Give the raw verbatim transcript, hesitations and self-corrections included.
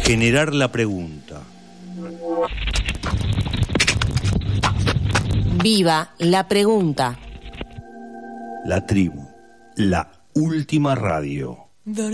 Generar la pregunta. Viva la pregunta. La tribu, la última radio.